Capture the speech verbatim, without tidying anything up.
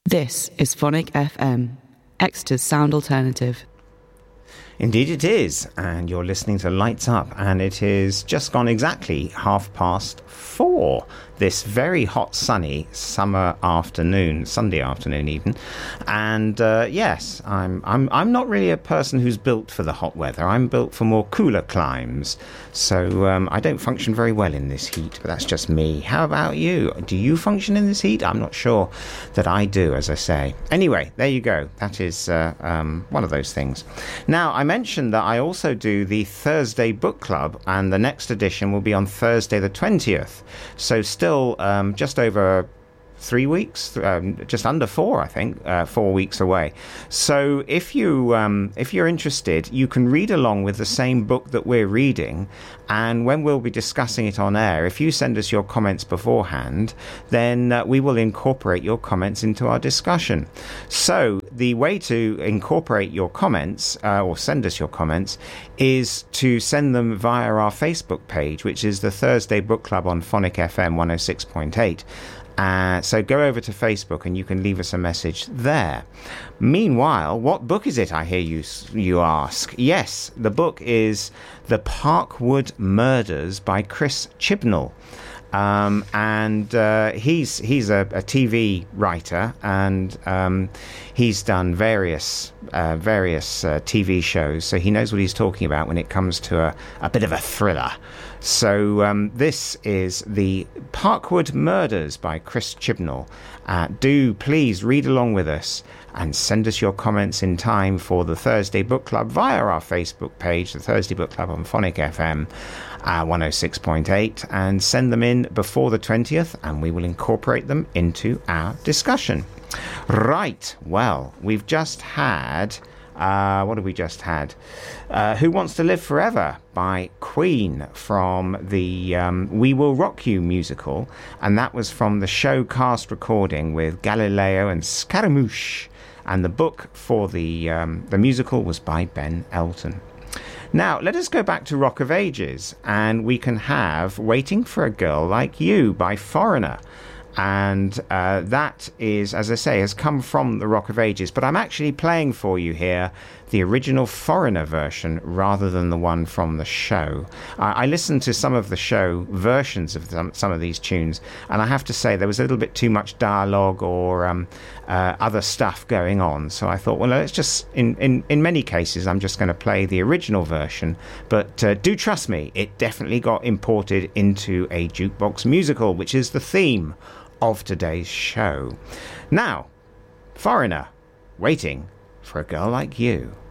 This is Phonic F M, Exeter's sound alternative. Indeed it is, and you're listening to Lights Up, and it is just gone exactly half past four this very hot sunny summer afternoon, Sunday afternoon even. And uh, yes, I'm I'm I'm not really a person who's built for the hot weather. I'm built for more cooler climes, so um, I don't function very well in this heat, but that's just me. How about you? Do you function in this heat? I'm not sure that I do, as I say. Anyway, there you go. That is uh, um, one of those things. Now, I mentioned that I also do the Thursday book club, and the next edition will be on Thursday the twentieth. So still um, just over three weeks, um, just under four, I think, uh, four weeks away. So if you um, if you're interested, you can read along with the same book that we're reading, and when we'll be discussing it on air, if you send us your comments beforehand, then uh, we will incorporate your comments into our discussion. So the way to incorporate your comments, uh, or send us your comments, is to send them via our Facebook page, which is the Thursday Book Club on Phonic F M one oh six point eight. Uh, so go over to Facebook and you can leave us a message there. Meanwhile, what book is it, I hear you you ask? Yes, the book is The Parkwood Murders by Chris Chibnall. Um, and uh, he's he's a, a T V writer, and um, he's done various uh, various uh, T V shows, so he knows what he's talking about when it comes to a, a bit of a thriller. So um, this is The Parkwood Murders by Chris Chibnall. Uh, do please read along with us and send us your comments in time for the Thursday Book Club via our Facebook page, the Thursday Book Club on Phonic F M uh, one oh six point eight, and send them in before the twentieth, and we will incorporate them into our discussion. Right, well, we've just had... Uh, what have we just had? Uh, Who Wants to Live Forever by Queen from the um, We Will Rock You musical, and that was from the show cast recording with Galileo and Scaramouche, and the book for the um, the musical was by Ben Elton. Now, let us go back to Rock of Ages, and we can have Waiting for a Girl Like You by Foreigner. And uh, that is, as I say, has come from the Rock of Ages, but I'm actually playing for you here the original Foreigner version rather than the one from the show. Uh, I listened to some of the show versions of some, some of these tunes, and I have to say there was a little bit too much dialogue or um, uh, other stuff going on, so I thought, well, let's just, in, in, in many cases, I'm just going to play the original version, but uh, do trust me, it definitely got imported into a jukebox musical, which is the theme of today's show. Now, Foreigner, Waiting for a Girl Like You.